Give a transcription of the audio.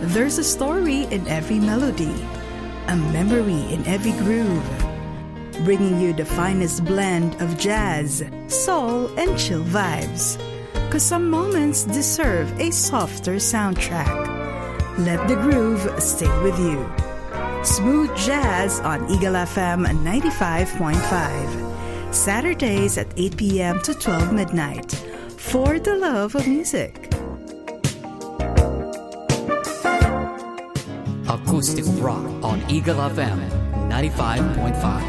There's a story in every melody, a memory in every groove, bringing you the finest blend of jazz, soul, and chill vibes. 'Cause some moments deserve a softer soundtrack. Let the groove stay with you. Smooth Jazz on Eagle FM 95.5. Saturdays at 8 p.m. to 12 midnight. For the love of music. Acoustic rock on Eagle FM 95.5.